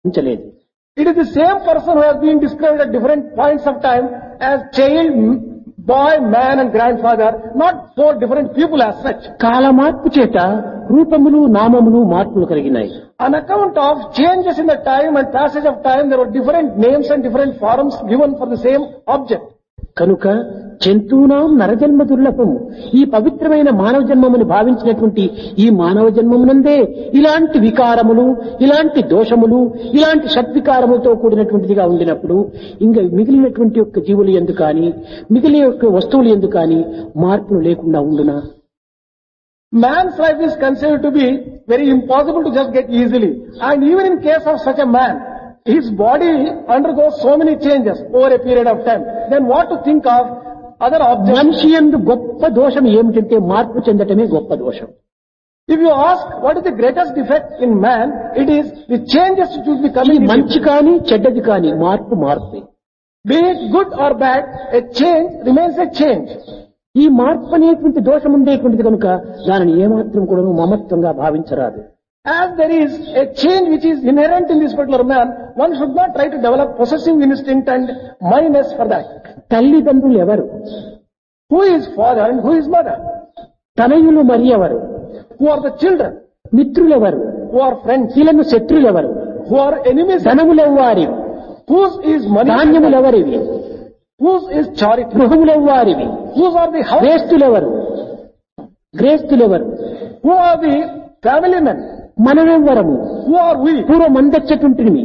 ఉంచలేదు. It is the same person who has been described at different points of time as child, boy, man and grandfather, not four different people as such. కాల మార్పు చేత రూపములు నామములు మార్పులు కలిగినాయి. On account of changes in the time and passage of time, there were different names and different forms given for the same object. కనుక జంతువునాం నరజన్మ దుర్లభము. ఈ పవిత్రమైన మానవ జన్మమును భావించినటువంటి ఈ మానవ జన్మమునందే ఇలాంటి వికారములు, ఇలాంటి దోషములు, ఇలాంటి షడ్వికారములతో కూడినటువంటిదిగా ఉండినప్పుడు ఇంకా మిగిలినటువంటి యొక్క జీవులు ఎందు కానీ మిగిలిన యొక్క వస్తువులు ఎందు కానీ మార్పులు లేకుండా ఉండునా? Man's life is considered to be very impossible to just get easily. And even in case of such a man, his body undergoes so many changes over a period of time. Then what to think of other objects? మనిషి యందు గొప్ప దోషం ఏమిటంటే మార్పు చెందటమే గొప్ప దోషం. If you ask what is the greatest defect in man, it is the changes which will be coming. మంచి కానీ చెడ్డది కానీ మార్పు మార్పే. Be it good or bad, a change remains a change. ఈ మార్పు అనేటువంటి దోషం ఉండేటువంటిది కనుక దానిని ఏమాత్రం కూడా మమత్వంగా భావించరాదు. As there is a change which is inherent in this particular man, one should not try to develop possessive instinct and mindness for that. తల్లిదండ్రులు ఎవరు? Who is father and who is mother? తనయులు మరి ఎవరు? Who are the children? మిత్రులు ఎవరు? Who are friends? వీళ్ళను శత్రులు ఎవరు? Who are enemies? ధనములెవ్వారివి? Whose is money? ధాన్యములెవరివి? Whose is charity? గృహములెవ్వారివి? Whose are the house? గ్రేస్తులెవరు? గ్రేస్తులెవరు? Who are the family men? మనమెవ్వరము? Who are we? పూర్వమందెచ్చటుంటిమి.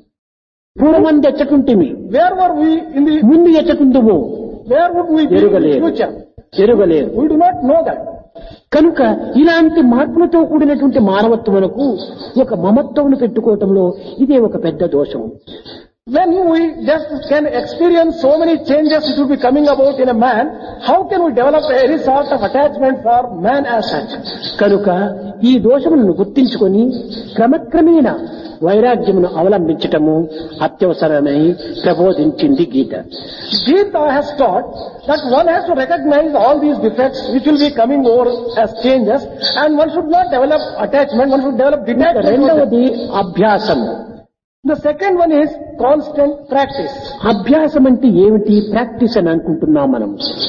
Where were we in the, ముందు ఎచ్చటుందుము? where would we be in the ఎరుగలేదు. future? ఎరుగలేదు. We do not know that. కనుక ఇలాంటి మార్పులతో కూడినటువంటి మానవత్వమునకు ఒక మమత్వమును పెట్టుకోవటంలో ఇదే ఒక పెద్ద దోషం. When we just can experience so many changes which will be coming about in a man, how can we develop any sort of attachment for man as such? కనుక ఈ దోషములను గుర్తించుకొని క్రమక్రమేణ వైరాగ్యమును అవలంబించటము అత్యవసరమని ప్రబోధించింది గీత. Gita has taught that one has to recognize all these defects which will be coming over as changes, and one should not develop attachment, one should develop detachment. రెండవది అభ్యాసము. The second one is constant practice. అభ్యాసం అంటే ఏమిటి? Practice అని అనుకుంటున్నాం మనం.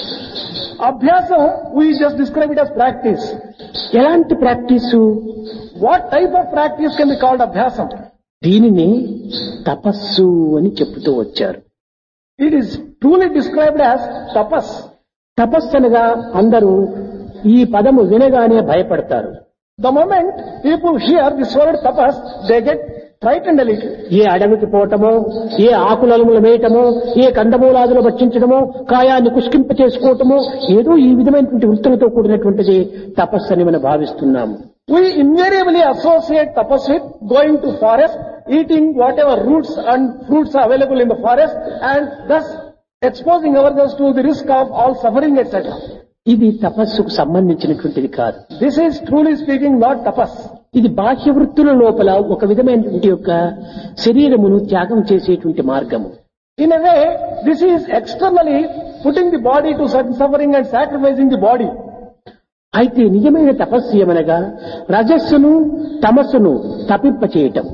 Abhyasa, we just describe it as practice. ఎలాంటి practice? What type of practice can be called abhyasa? దీనిని తపస్సు అని చెప్తూ వచ్చారు. It is truly described as tapas. తపస్సు అనగా అందరూ ఈ పదము వినగానే భయపడతారు. The moment people hear this word tapas, they get frightened a little. ఏ అడవికి పోవటమో, ఏ ఆకులములు వేయటమో, ఏ కందమూలాదులు భక్షించడమో, కాయాన్ని కుష్కింప చేసుకోవటమో, ఏదో ఈ విధమైనటువంటి వృత్తులతో కూడినటువంటిది తపస్సు అని మనం భావిస్తున్నాము. We invariably associate tapas with going to forest, eating whatever roots and fruits are available in the forest, and thus exposing ourselves to the risk of all suffering, etc. ఇది తపస్సుకు సంబంధించినటువంటిది కాదు. This is truly speaking not tapas. ఇది బాహ్య వృత్తుల లోపల ఒక విధమైనటువంటి యొక్క శరీరమును త్యాగం చేసేటువంటి మార్గము. In a way, this is externally putting the body to certain suffering and sacrificing the body. అయితే నిజమైన తపస్సు ఏమనగా రజస్సును తమస్సును తప్పింపచేయటం.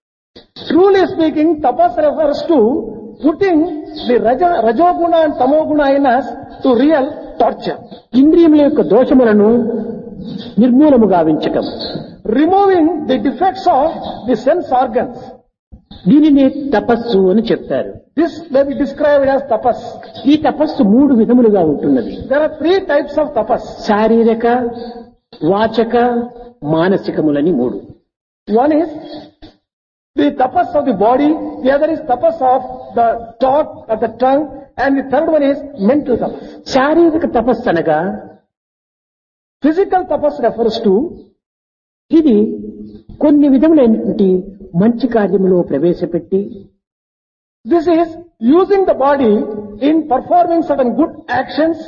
Truly speaking, tapas refers to putting the rajoguna and tamoguna in us to real torture. ఇంద్రియముల యొక్క దోషములను నిర్మూలము గావించటం. Removing the defects of the sense organs. దీనిని తపస్సు అని చెప్తారు. This may be described as tapas. ఈ తపస్సు 3 విధములుగా ఉంటున్నది. There are 3 types of tapas. శారీరక, వాచక, మానసికములని 3. One is the tapas of the body, the other is tapas of the talk, of the tongue, and the third one is mental tapas. శారీరక తపస్సు అనగా Physical tapas refers to ఇది కొన్ని విధములైనటువంటి మంచి కార్యములో ప్రవేశపెట్టి, this is using the body in performing certain good actions,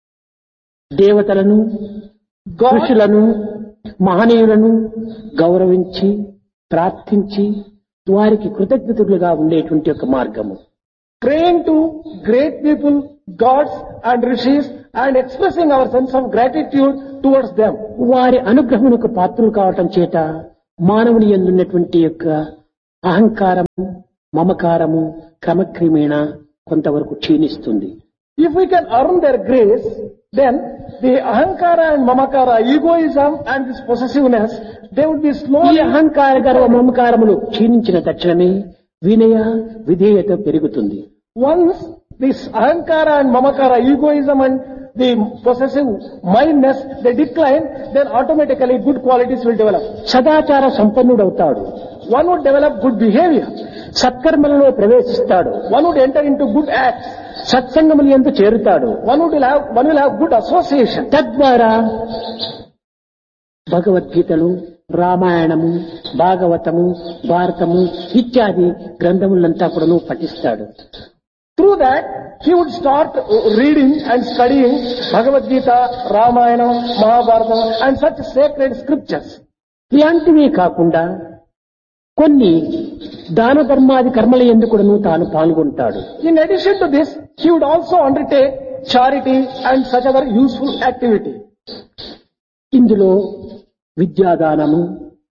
దేవతలను, God, ఋషులను, మహనీయులను గౌరవించి ప్రార్థించి వారికి కృతజ్ఞతలుగా ఉండేటువంటి ఒక మార్గము. praying to great people, gods and rishis, and expressing our sense of gratitude towards them. వారి అనుగ్రహమునకు పాత్రలు కావటం చేత మానవుని యందున్నటువంటి యొక్క అహంకారము మమకారము క్రమక్రమేణ కొంతవరకు క్షీణిస్తుంది. If we can earn their grace, then the ahankara and mamakara, egoism and this possessiveness, they would be ఈ slowly. అహంకార గర్వ మమకారములు క్షీణించిన తక్షణమే వినయ విధేయత పెరుగుతుంది. Once this ahankara and mamakara, egoism and the possessive mindness, they decline, then automatically good qualities will develop. సదాచార సంపన్నుడవుతాడు. One would develop good behavior. సత్కర్మలలో ప్రవేశిస్తాడు. One would enter into good acts. సత్సంగములు యందు చేరుతాడు. One will have good association. తద్వారా భగవద్గీతలు రామాయణము భాగవతము భారతము ఇత్యాది గ్రంథములంతా కూడాను పఠిస్తాడు. Through that, he would start reading and studying Bhagavad Gita, Ramayana, Mahabharata and such sacred scriptures. ఇలాంటివే కాకుండా కొన్ని దాన ధర్మాది కర్మల యందు కూడాను తాను పాల్గొంటాడు. In addition to this, he would also undertake charity and such other useful activity. ఇందులో విద్యాదానము,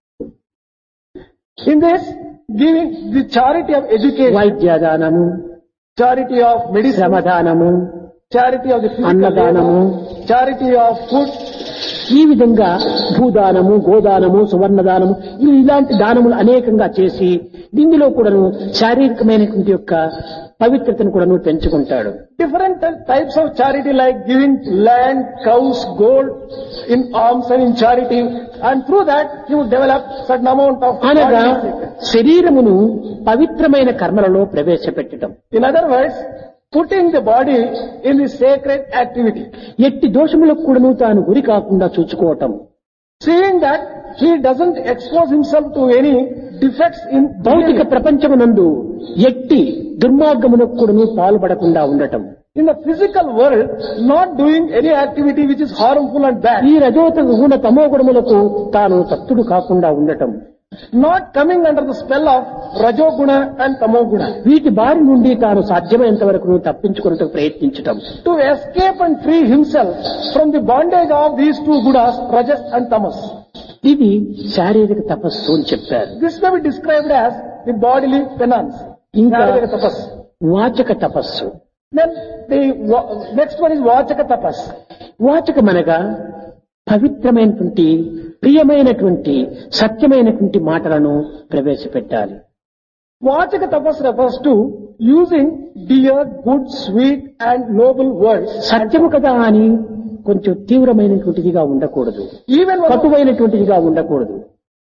In this, giving the charity of education, వైద్యదానము, charity of medicine, శ్రమదానము, charity of the physical అన్నదానము, labor, charity of food, ఈ విధంగా భూదానము గోదానము సువర్ణదానము ఇలాంటి దానములు అనేకంగా చేసి దీనిలో కూడాను శారీరకమైనటువంటి యొక్క పవిత్రతను కూడాను పెంచుకుంటాడు. different types of charity like giving land, cows, gold in alms and in charity, and through that he would develop certain amount of అనగా godly. శరీరమును పవిత్రమైన కర్మలలో ప్రవేశపెట్టడం, In other words, putting the body in the sacred activity, ఎట్టి దోషములకు కూడాను తాను గురి కాకుండా చూసుకోవటం, seeing that he doesn't expose himself to any defects in భౌతిక behavior. ప్రపంచమునందు ఎట్టి దుర్మార్గములకు కూడాను పాల్పడకుండా ఉండటం, In the physical world, not doing any activity which is harmful and bad, ఈ రజోత గుణ తమో గుణములకు తాను తత్తుడు కాకుండా ఉండటం, not coming under the spell of rajoguna and tamoguna, వీటి బారి నుండి తాను సాధ్యమైనంత వరకు తప్పించుకున్నట్టు ప్రయత్నించటం, to escape and free himself from the bondage of these two gunas, rajas and tamas. ఇది శారీరక తపస్సు అని చెప్పారు. This may be described as the bodily penance. ఇంకా Sharirika tapas. వాచక తపస్సు. Then the next one is vachaka tapas. వాచకమనగా పవిత్రమైనటువంటి ప్రియమైనటువంటి సత్యమైనటువంటి మాటలను ప్రవేశపెట్టాలి. Vachaka tapas refers to using dear, good, sweet and noble words. సత్యము కదా అని కొంచెం తీవ్రమైనటువంటిదిగా ఉండకూడదు, Even కటువైనటువంటిదిగా ఉండకూడదు.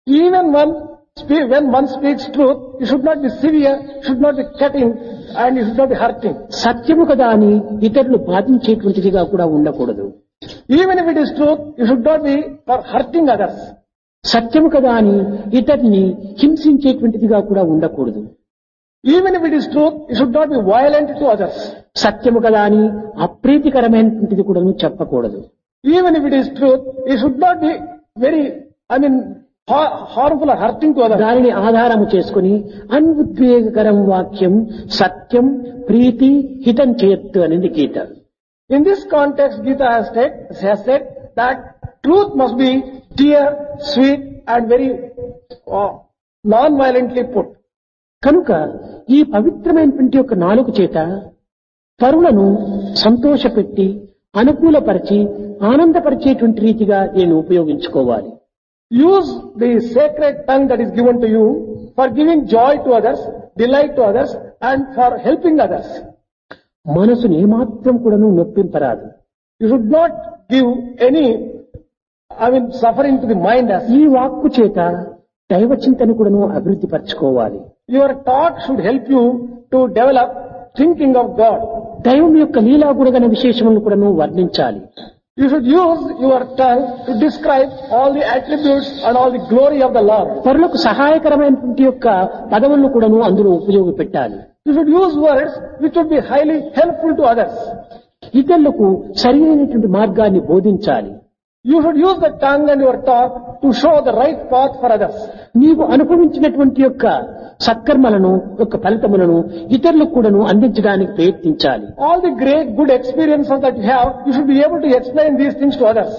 when one speaks truth, it should not be severe, should not be cutting, and it should not be hurting. సత్యము కదా అని ఇతరులు బాధించేటువంటిదిగా కూడా ఉండకూడదు. Even if it is truth, it should not be for hurting others. సత్యము కదా అని ఇతరుని హింసించేటువంటిదిగా కూడా ఉండకూడదు. Even if it is truth, it should not be violent to others. సత్యము కదా అని అప్రీతికరమైనటువంటిది కూడా చెప్పకూడదు. Even if it is truth, it should not be very, harmful or hurting to others. దానిని ఆధారము చేసుకుని అన్ఉద్వేగకరం వాక్యం సత్యం ప్రీతి హితం చేయొద్దు అనేది గీత. In this context, Gita has said that truth must be dear, sweet and very non-violently put. కనుక ఈ పవిత్రమైనటువంటి యొక్క నాలుగు చేత పరులను సంతోషపెట్టి అనుకూలపరిచి ఆనందపరిచేటువంటి రీతిగా నేను ఉపయోగించుకోవాలి. Use the sacred tongue that is given to you for giving joy to others, delight to others and for helping others. మనసుని ఏమాత్రం కూడాను నొప్పింపరాదు. You should not give any, suffering to the mind as ఈ వాక్కు చేత దైవ చింతన కూడాను అభివృద్ధి పరచుకోవాలి. your talk should help you to develop thinking of God. దైవం యొక్క లీలా గుణగణ విశేషములను కూడాను వర్ణించాలి. You should use your tongue to describe all the attributes and all the glory of the Lord. పరులకు సహాయకరమైనటువంటి యొక్క పదవులను కూడాను అందులో ఉపయోగపెట్టాలి. You should use words which would be highly helpful to others. ఇతరులకు సరైనటువంటి మార్గాన్ని బోధించాలి. You should use the tongue and your talk to show the right path for others. నీవు అనుభవించినటువంటి యొక్క సత్కర్మలను యొక్క ఫలితములను ఇతరులకు కూడాను అందించడానికి ప్రయత్నించాలి. All the great good experiences that you have, you should be able to explain these things to others.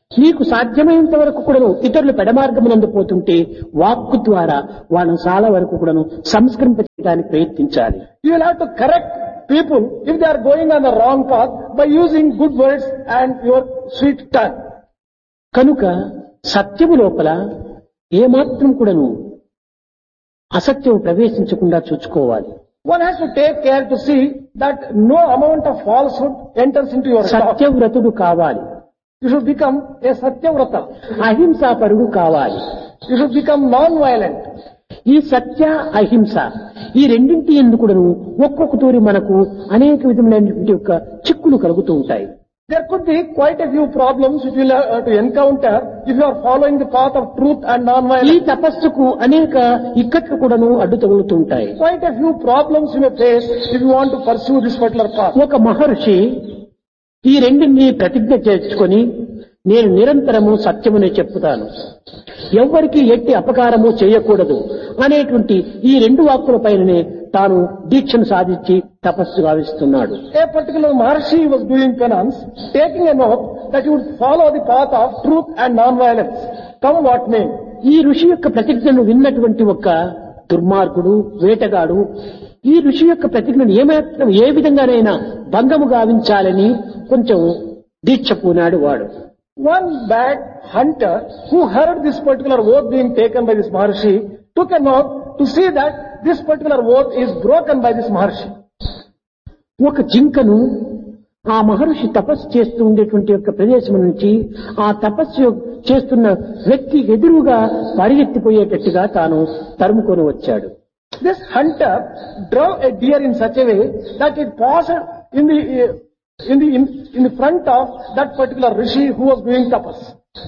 నీకు సాధ్యమైనంత వరకు కూడాను ఇతరులు పెడమార్గమునందు పోతుంటే వాక్కు ద్వారా వాళ్ళని చాలా వరకు కూడాను సంస్కరింపచేయడానికి ప్రయత్నించాలి. You will have to correct people if they are going on the wrong path by using good words and your sweet tongue. కనుక సత్యము లోపల ఏమాత్రం కూడాను అసత్యం ప్రవేశించకుండా చూసుకోవాలి. One has to take care to see that no amount of falsehood enters into your talk. సత్యవ్రతుడు కావాలి. You should become a Satyavrata. అహింసాపరుడు కావాలి. You should become non-violent. ఈ సత్య అహింస ఈ రెండింటి ఎందుకును ఒక్కొక్క తూరి మనకు అనేక విధములైనటువంటి యొక్క చిక్కులు కలుగుతూ ఉంటాయి. There could be quite a few problems which you will have to encounter if you are following the path of truth and ఈ non-violence. తపస్సుకు అనేక ఇక్కట్లు కూడాను అడ్డు తగులుతూ ఉంటాయి. Quite a few problems you may face if you want to pursue this particular path. ఒక మహర్షి ఈ రెండింటిని ప్రతిజ్ఞ చేసుకొని నేను నిరంతరము సత్యమునే చెప్పుతాను, ఎవ్వరికి ఎట్టి అపకారము చేయకూడదు అనేటువంటి ఈ రెండు వాక్కుల పైననే తాను దీక్షను సాధించి తపస్సు గావిస్తున్నాడు. A particular Maharshi was doing penance, taking an oath that he would follow the path of truth and non-violence, come what may. ఈ ఋషి యొక్క ప్రతిజ్ఞను విన్నటువంటి ఒక దుర్మార్గుడు వేటగాడు ఈ ఋషి యొక్క ప్రతిజ్ఞను ఏమాత్రం ఏ విధంగానైనా భంగము గావించాలని కొంచెం దీక్ష పూనాడు వాడు. One bad hunter who heard this particular oath being taken by this Maharshi took an oath to see that this particular oath is broken by this Maharshi. ఒక జింకను ఆ మహర్షి తపస్సు చేస్తూ ఉండేటువంటి యొక్క ప్రదేశం నుంచి ఆ తపస్సు చేస్తున్న వ్యక్తి ఎదురుగా పరిగెత్తిపోయేటట్టుగా తాను తరుముకొని వచ్చాడు. This hunter drove a deer in such a way that it passed in the front of that particular rishi who was doing tapas.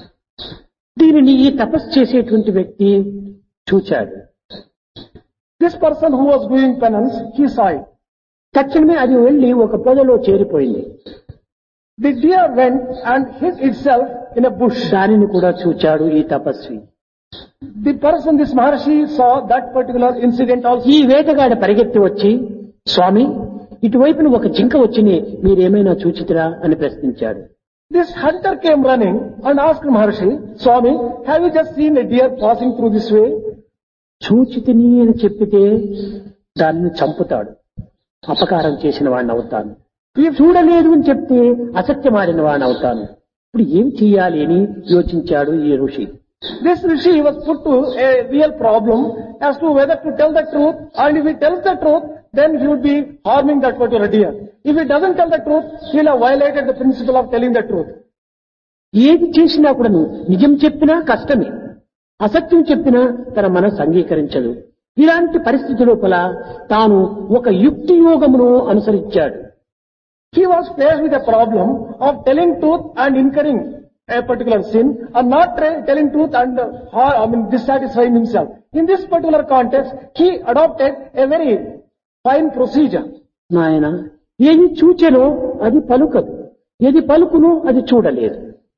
దీనిని ఈ తపస్సు చేసేటువంటి వ్యక్తి చూచాడు. This person who was doing penance, he saw it. తక్షణమే అది వెళ్లి ఒక పొదలో చేరిపోయింది. The deer went and hid itself in a bush. దానిని కూడా చూచాడు ఈ తపస్వి. The person, this Maharshi, saw that particular incident also. ఈ వేటగాడ పరిగెత్తి వచ్చి, స్వామి ఇటువైపున ఒక జింక వచ్చిని మీరేమైనా చూచితిరా అని ప్రశ్నించాడు. This hunter came running and asked Maharshi, Swami, have you just seen a deer passing through this way? చూచితిని అని చెప్పితే దాన్ని చంపుతాడు, అపకారం చేసిన వాడిని అవుతాను. చూడలేదు అని చెప్తే అసత్యమాడిన వాడిని అవుతాను. ఇప్పుడు ఏం చెయ్యాలి అని యోచించాడు ఈ ఋషి. This rishi was put to a real problem as to whether to tell the truth, and if he tells the truth, then he would be harming that particular deer. If he doesn't tell the truth, he will have violated the principle of telling the truth. ఏది చేసినా కూడా నిజం చెప్పినా కష్టమే, అసత్యం చెప్పినా తన మనసు అంగీకరించదు. ఇలాంటి పరిస్థితి లోపల తాను ఒక యుక్తి యోగమును అనుసరించాడు. He was faced with a problem of telling truth and incurring a particular sin, or not telling truth and dissatisfying himself. In this particular context, he adopted a very fine procedure. నాయన ఏది చూచెనో అది పలుకదు, ఏది పలుకునో అది చూడలేదు.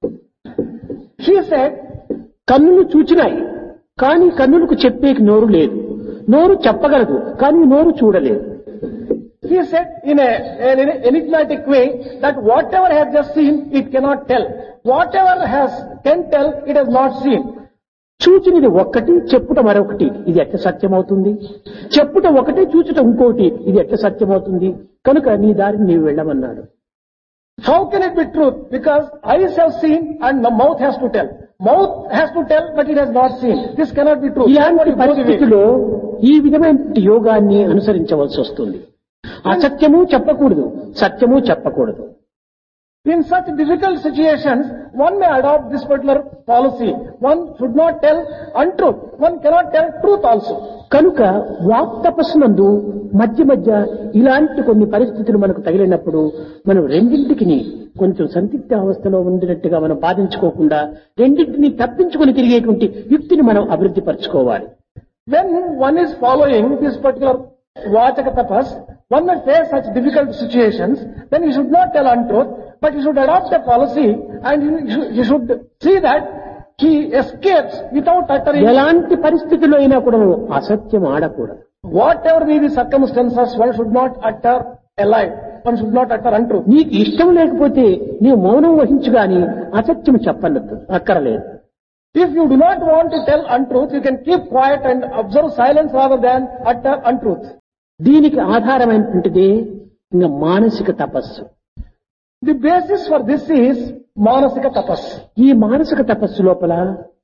He said, కన్నులు చూచినాయి కానీ కన్నులకు చెప్పేకి నోరు లేదు, నోరు చెప్పగలదు కానీ నోరు చూడలేదు. He said in an enigmatic way that whatever has just seen, it cannot tell. Whatever can tell, it has not seen. చూచినది ఒక్కటి, చెప్పుట మరొకటి, ఇది ఎట్ట సత్యమవుతుంది? చెప్పుట ఒకటి, చూచుట ఇంకోటి, ఇది ఎట్ట సత్యమవుతుంది? కనుక నీ దారిని నీవు వెళ్ళమన్నాడు. How can it be truth? Because eyes have seen and the mouth has to tell. Mouth has to tell, but it has not seen. This cannot be true. ఇలాంటి పరిస్థితిలో ఈ విధమైన యోగాన్ని అనుసరించవలసి వస్తుంది. అసత్యము చెప్పకూడదు, సత్యము చెప్పకూడదు. In such difficult situations, one may adopt this particular policy. One should not tell untruth. One cannot tell truth also. కనుక వాక్ తపస్సునందు మధ్య మధ్య ఇలాంటి కొన్ని పరిస్థితులు మనకు తగిలినప్పుడు మనం రెండింటికి కొంచెం సందిగ్ధ అవస్థలో ఉండినట్టుగా మనం బాధించుకోకుండా రెండింటిని తప్పించుకొని తిరిగేటువంటి యుక్తిని మనం అభివృద్ధి పరచుకోవాలి. When one is following this particular Vachaka tapas, one may face such difficult situations, then he should not tell untruth, but he should adopt a policy and he should see that he escapes without uttering. ఎలాంటి పరిస్థితుల్లో అయినా కూడా అసత్యం ఆడకూడదు. Whatever be the circumstances, one should not utter a lie. one should not utter untruth. నీకు ఇష్టం లేకపోతే నీవు మౌనం వహించు గాని అసత్యం చెప్పనద్దు అక్కరలేదు. If you do not want to tell untruth, you can keep quiet and observe silence rather than utter untruth. దీనికి ఆధారమైనటువంటిదే ఇంకా మానసిక తపస్సు. The basis for this is manasika tapas. ఈ మానసిక తపస్సు లోపల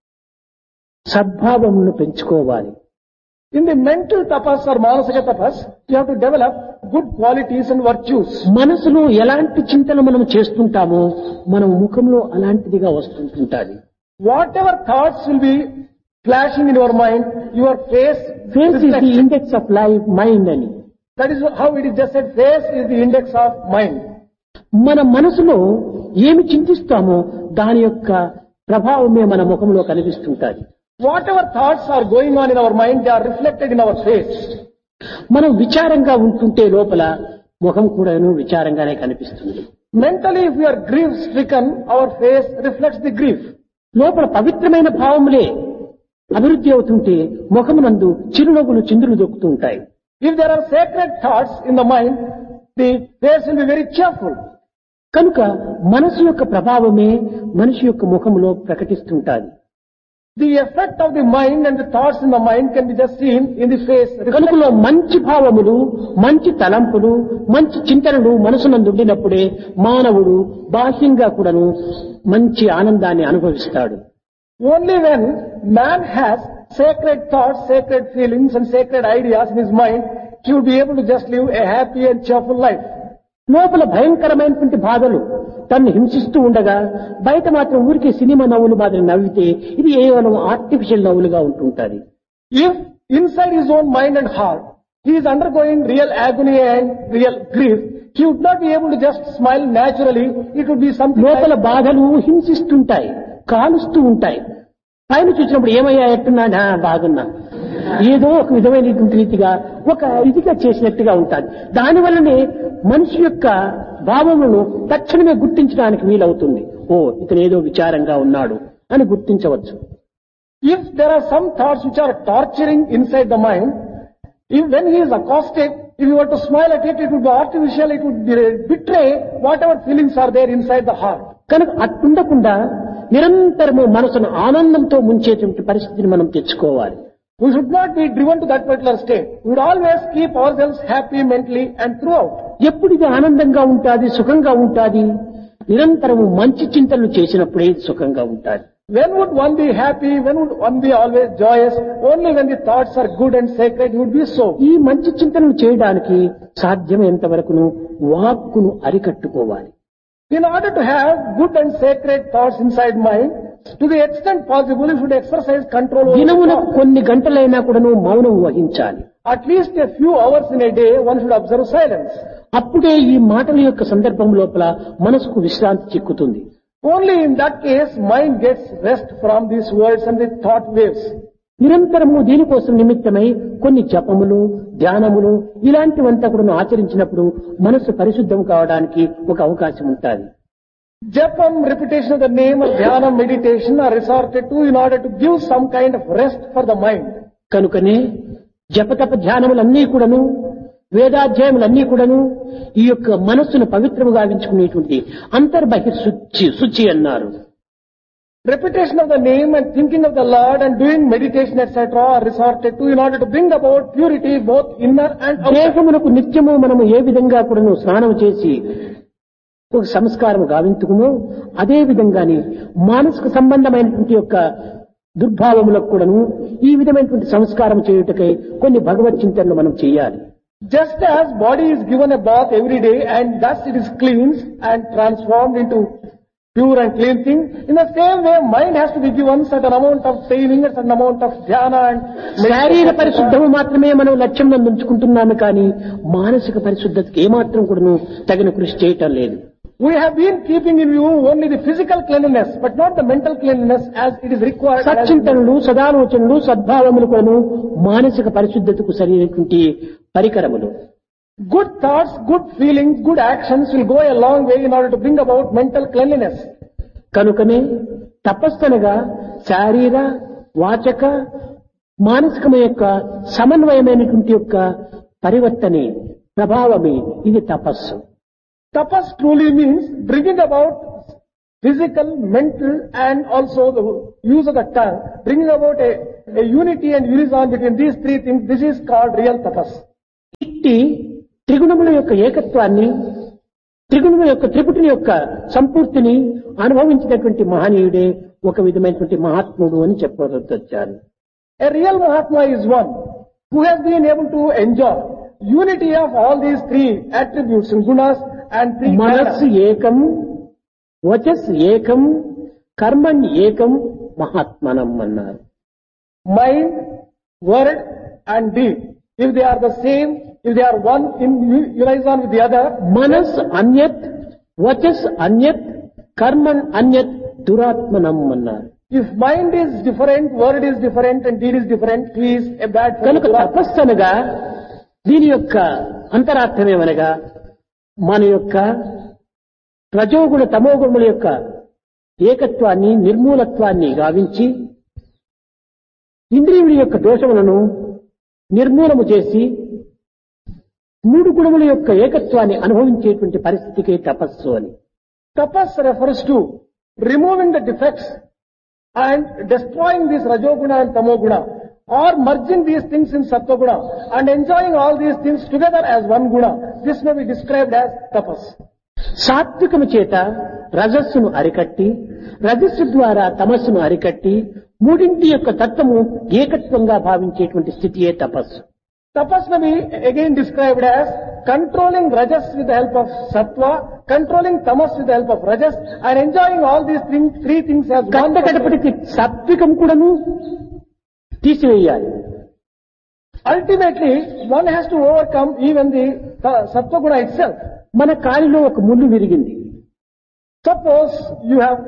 సద్భావమును పెంచుకోవాలి. In the mental tapas or manasika tapas, you have to develop good qualities and virtues. మనసులో ఎలాంటి చింతన మనం చేస్తుంటామో మన ముఖంలో అలాంటిదిగా వస్తుంటుంటాది. Whatever thoughts will be flashing in your mind, your face face is the reflects. Index of life mind అని. That is how it is just said, face is the index of mind. మన మనసులో ఏమి చింతిస్తామో దాని యొక్క ప్రభావమే మన ముఖంలో కనిపిస్తుంటాది. Whatever thoughts are going on in our mind, they are reflected in our face. మనం విచారంగా ఉంటుంటే లోపల ముఖం కూడాను విచారంగానే కనిపిస్తుంది. Mentally, if we are grief stricken, our face reflects the grief. లోపల పవిత్రమైన భావములే అభివృద్ధి అవుతుంటే ముఖమునందు చిరునవ్వులు చిందులు దొక్కుతూ ఉంటాయి. If there are sacred thoughts in the mind, the face will be very cheerful. కనుక మనసు యొక్క ప్రభావమే మనిషి యొక్క ముఖములో ప్రకటిస్తుంటాది. The effect of the mind and the thoughts in the mind can be just seen in the face. కనుకలో మంచి భావములు, మంచి తలంపులు, మంచి చింతనలు మనసునందు ఉండినప్పుడే మానవుడు బాహ్యంగా కూడాను మంచి ఆనందాన్ని అనుభవిస్తాడు. Only when man has sacred thoughts, sacred feelings and sacred ideas in his mind, he will be able to just live a happy and cheerful life. లోపల భయంకరమైనటువంటి బాధలు తన్ను హింసిస్తూ ఉండగా బయట మాత్రం ఊరికే సినిమా నవ్వులు మాదిరి నవ్వితే ఇది కేవలం artificial నవ్వులుగా ఉంటుంటాది. If inside his own mind and heart, he is undergoing real agony and real grief, he would not be able to just smile naturally. It would be something లోపల like, బాధలు హింసిస్తుంటాయి, కాలుస్తూ ఉంటాయి. పైన చూసినప్పుడు ఏమయ్యా ఎట్టున్నా బాగున్నా ఏదో ఒక విధమైనటువంటి రీతిగా ఒక ఇదిగా చేసినట్టుగా ఉంటుంది. దానివల్లనే మనిషి యొక్క భావములను తక్షణమే గుర్తించడానికి వీలవుతుంది. ఓ ఇతను ఏదో విచారంగా ఉన్నాడు అని గుర్తించవచ్చు. if there are some thoughts which are torturing inside the mind, when he is accosted, if you were to smile at it, it would be artificial, it would betray whatever feelings are there inside the heart. కనుక అట్టుండకుండా నిరంతరము మనసును ఆనందంతో ముంచేటువంటి పరిస్థితిని మనం తెచ్చుకోవాలి. We should not be driven to that particular state. We would always keep ourselves happy mentally and throughout. ఎప్పుడు ఇది ఆనందంగా ఉంటాది, సుఖంగా ఉంటాది, నిరంతరము మంచి చింతనలు చేసినప్పుడే ఇది సుఖంగా ఉంటాది. When would one be happy? When would one be always joyous? Only when the thoughts are good and sacred, you would be so. ఈ మంచి చింతనలు చేయడానికి సాధ్యమైనంత వరకును వాక్కును అరికట్టుకోవాలి. In order to have good and sacred thoughts inside mind, to the extent possible, you should exercise control over the దినమునకు thoughts. కొన్ని గంటలైనా కూడాను మౌనం వహించాలి. At least a few hours in a day, one should observe silence. అప్పుడే ఈ మాటల యొక్క సందర్భం లోపల మనసుకు విశ్రాంతి చిక్కుతుంది. Only in that case, mind gets rest from these words and the thought waves. నిరంతరము దీనికోసం నిమిత్తమై కొన్ని జపములు, ధ్యానములు ఇలాంటివంతా కూడా ఆచరించినప్పుడు మనసు పరిశుద్ధం కావడానికి ఒక అవకాశం ఉంటుంది. Japam, repetition of the name, or dhyana, meditation are resorted to in order to give some kind of rest for the mind. కనుకనే జపతప ధ్యానములన్నీ కూడాను, వేదాధ్యాయములన్నీ కూడాను ఈ యొక్క మనస్సును పవిత్రముగా గావించుకునేటువంటి అంతర్బహిర్శుచి అన్నారు. Repetition of the name and thinking of the Lord and doing meditation etc. are resorted to in order to bring about purity both inner and outer. దేహమునకు నిత్యము మనము ఏ విధంగా కూడాను స్నానం చేసి ఒక సంస్కారం గావించుకుమో అదే విధంగానే మానసిక సంబంధమైనటువంటి యొక్క దుర్భావములకు కూడాను ఈ విధమైనటువంటి సంస్కారం చేయుటకై కొన్ని భగవత్ చింతనలు మనం చేయాలి. Just as body is given a bath every day and thus it is cleansed and transformed into pure and clean thing, in the same way mind has to be given certain amount of training, a certain amount of dhyana and శారీర పరిశుద్ధము మాత్రమే మనం లక్ష్యం ఉంచుకుంటున్నాము కానీ మానసిక పరిశుద్ధతకి ఏమాత్రం కూడాను తగిన కృషి చేయటం లేదు. We have been keeping in view only the physical cleanliness, but not the mental cleanliness as it is required. సచ్చింతనలు, సదాలోచనలు, సద్భావములు కూడాను మానసిక పరిశుద్ధతకు సరైనటువంటి పరికరములు. Good thoughts, good feelings, good actions will go a long way in order to bring about mental cleanliness. కనుకనే తపస్సనగా శారీర, వాచక, మానసికమ యొక్క సమన్వయమైనటువంటి యొక్క పరివర్తనే ప్రభావమే ఇది తపస్సు. Tapas truly means bringing about physical, mental and also the use of the tongue, bringing about a unity and unison between these three things. This is called real tapas. ఇట్టి త్రిగుణముల యొక్క ఏకత్వాన్ని, త్రిగుణముల యొక్క త్రిపుటిని యొక్క సంపూర్తిని అనుభవించినటువంటి మహనీయుడే ఒక విధమైనటువంటి మహాత్ముడు అని చెప్పవచ్చారు. A real Mahatma is one who has been able to enjoy unity of all these three attributes and gunas and three మనస్సు ఏకం, వచస్ ఏకం, కర్మణ్ ఏకం, మహాత్మనం అన్నారు. mind, word and deed. If they are the same, if they are one in unison with the other, మనస్ అన్యత్, వచస్ అన్యత్, కర్మణ్ అన్యత్, దురాత్మనం అన్నారు. if mind is different, word is different and deed is different, he is a bad కనుక fellow. తపస్సు అనగా దీని యొక్క అంతరార్థమేమనగా మన యొక్క రజోగుణ తమోగుణముల యొక్క ఏకత్వాన్ని, నిర్మూలత్వాన్ని గావించి ఇంద్రియముల యొక్క దోషములను నిర్మూలము చేసి మూడు గుణముల యొక్క ఏకత్వాన్ని అనుభవించేటువంటి పరిస్థితికి తపస్సు అని. Tapas refers to removing the defects and destroying this rajoguna and tamoguna, or merging these things in sattva-guna and enjoying all these things together as one guna. This may be described as tapas. సాత్వికము చేత రజస్సును అరికట్టి, రజస్సు ద్వారా తమస్సును అరికట్టి మూడింటి యొక్క తత్వము ఏకత్వంగా భావించేటువంటి స్థితియే తపస్సు. Tapas may be again described as controlling rajas with the help of sattva, controlling tamas with the help of rajas, and enjoying all these things, three things as one. గడపటికి సాత్వికం కూడాను తీసివేయాలి. Ultimately, one has to overcome even the sattva-guna itself. మన కాలిలో ఒక ముళ్ళు విరిగింది. Suppose you have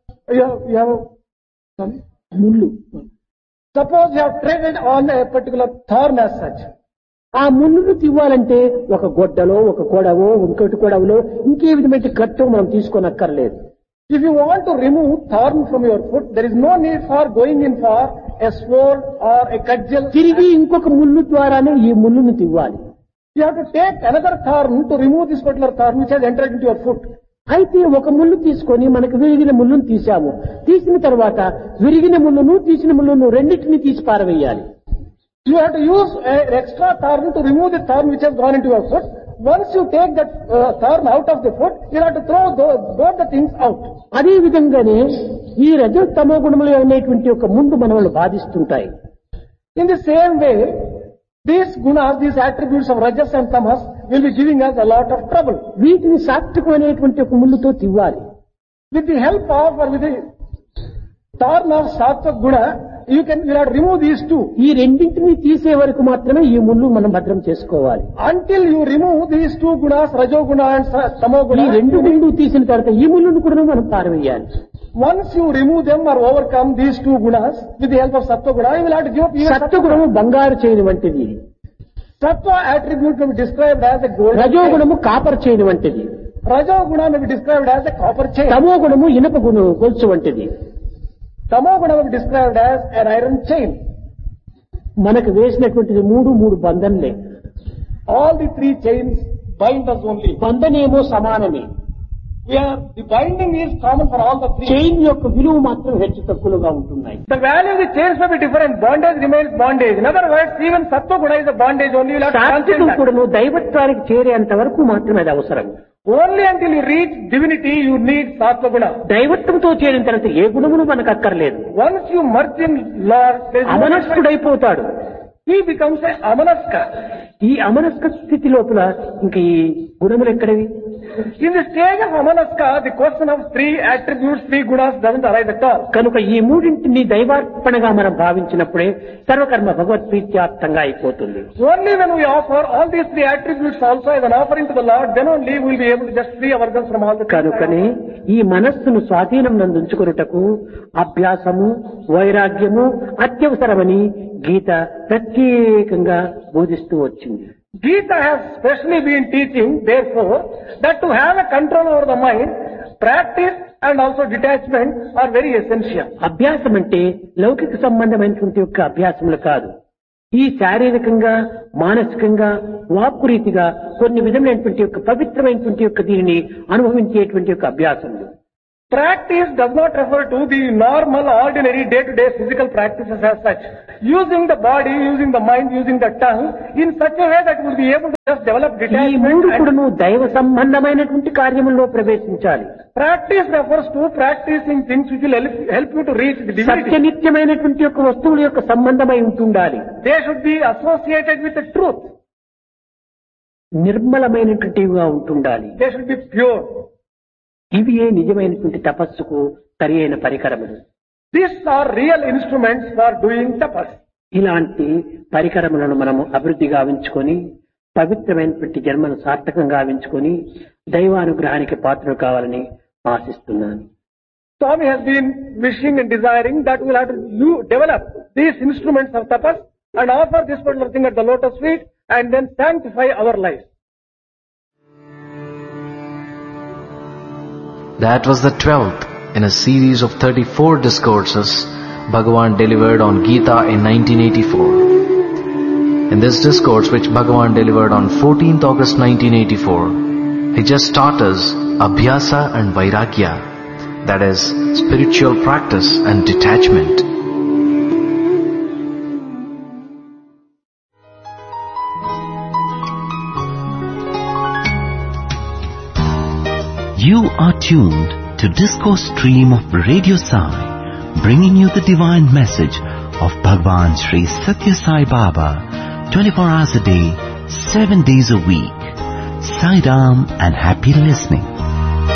ముళ్ళు, suppose you have treaded on a particular thorn as such. ఆ ముళ్ళును తివ్వాలంటే ఒక గొడ్డలో, ఒక కొడవో, ఇంకోటి కొడవలో, ఇంకే విధమైన కట్టో మనం తీసుకోనక్కర్లేదు. If you want to remove thorn from your foot, there is no need for going in for a sword or a cudgel. తిరిగి ఇంకొక ముళ్ళు ద్వారానే ఈ ముళ్ళును తివ్వాలి. You have to take another thorn to remove this particular thorn which has entered into your foot. అయితే ఒక ముళ్ళు తీసుకొని మనకు విరిగిన ముళ్ళును తీశాము. తీసిన తర్వాత విరిగిన ముళ్ళును, తీసిన ముళ్ళును రెండింటిని తీసి పారవేయాలి. You have to use an extra thorn to remove the thorn which has gone into your foot. Once you take that thorn out of the foot, you have to throw both the things out. అదే విధంగానే ఈ రజో తమో గుణములు అనేటువంటి ఒక ముందు మనల్ని బాధిస్తుంటాయి. In the same way, these gunas, these attributes of rajas and tamas will be giving us a lot of trouble. వీటిని సాత్వికం అనేటువంటి ఒక ముళ్ళుతో తివ్వాలి. With the help of or with the thorn of sattva guna, you have to remove these two. ఈ రెండింటిని తీసే వరకు మాత్రమే ఈ ముళ్ళు మనం భద్రం చేసుకోవాలి. Until you remove these two gunas, rajoguna and tamoguna, ఈ రెండు ముళ్ళు తీసిన తర్వాత ఈ ముళ్ళును కూడా మనం పారవేయాలి. once you remove them or overcome these two gunas with the help of sattva guna, you will have to give up even సత్వగుణము బంగారు చేయని వంటిది, sattva attribute may be described as a gold. రజోగుణము కాపర్ చేయని వంటిది, Rajoguna may be described as a copper chain. తమో గుణము ఇనుప గుణము గొలుసు వంటిది. Tamoguna may be described as an iron chain. మనకు వేసినటువంటిది మూడు బంధనలే. All the three chains bind us only. బంధనేమో సమానమే. The binding is common for all the three. Chain యొక్క విలువ మాత్రం హెచ్చు తక్కువగా ఉంటున్నాయి. The value of the chains may be different. Bondage remains bondage. In other words, even sattva guna is a bondage only. You will have to సాత్వికం understand that. కూడాను దైవత్వానికి చేరేంత వరకు మాత్రమే అది అవసరం. Only until you reach divinity, you need sattva guna. దైవత్వంతో చేరిన తర్వాత ఏ గుణమును మనకు అక్కర్లేదు. Once you merge in Lord, there is no అమనస్కుడైపోతాడు. he becomes a amanaska. ఈ అమనస్క స్థితి లోపల ఇంక ఈ గుణములు ఎక్కడవి? In the stage of amanaska, the question of three attributes, three gunas doesn't arise at all. కనుక ఈ మూడింటిని దైవార్పణగా మనం భావించినప్పుడే సర్వకర్మ భగవత్ప్రీత్యార్థంగా అయిపోతుంది. Only when we offer all these three attributes also as an offering to the Lord, then only we will be able to just free ourselves from all the కనుకనే ఈ మనస్సును స్వాధీనం నందుంచుకొనుటకు అభ్యాసము, వైరాగ్యము అత్యవసరమని గీత ప్రత్యేకంగా బోధిస్తూ వచ్చింది. Gita has specially been teaching, therefore, that to have a control over the mind, practice and also detachment are very essential. అభ్యాసం అంటే లౌకిక సంబంధమైనటువంటి యొక్క అభ్యాసములు కాదు. ఈ శారీరకంగా మానసికంగా వాక్కు రీతిగా కొన్ని విధమైనటువంటి యొక్క పవిత్రమైనటువంటి యొక్క దీనిని అనుభవించేటువంటి యొక్క అభ్యాసములు. Practice does not refer to the normal, ordinary, day-to-day physical practices as such. Using the body, using the mind, using the tongue in such a way that will be able to just develop ఈ detachment. మూడు కూడాను దైవ సంబంధమైనటువంటి కార్యముల్లో ప్రవేశించాలి. Practice refers to practicing things which will help you to reach the divinity. సత్యనిత్యమైనటువంటి యొక్క వస్తువుల యొక్క సంబంధమై ఉంటుండాలి. They should be associated with the truth. నిర్మలమైనటువంటివిగా ఉంటుండాలి. They should be pure. ఇవి నిజమైనటువంటి తపస్సుకు సరియైన పరికరములు. These are real instruments for doing tapas. ఇలాంటి పరికరములను మనము అభివృద్ధి గావించుకొని పవిత్రమైనటువంటి జన్మను సార్థకంగా గావించుకొని దైవానుగ్రహానికి పాత్రలు కావాలని ఆశిస్తున్నాను. Swami has been wishing and desiring that we will have to develop these instruments of tapas and offer this particular thing at the lotus feet and then sanctify our lives. That was the 12th in a series of 34 discourses Bhagavan delivered on Gita in 1984. In this discourse which Bhagavan delivered on 14th August 1984, he just taught us Abhyasa and Vairagya, that is, spiritual practice and detachment. You are tuned to Discourse Stream of Radio Sai, bringing you the divine message of Bhagwan Sri Satya Sai Baba, 24 hours a day, 7 days a week. Sai Ram and happy listening.